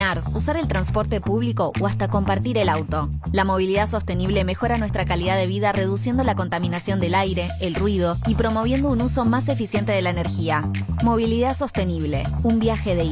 usar el transporte público o hasta compartir el auto. La movilidad sostenible mejora nuestra calidad de vida reduciendo la contaminación del aire, el ruido y promoviendo un uso más eficiente de la energía. Movilidad sostenible, un viaje de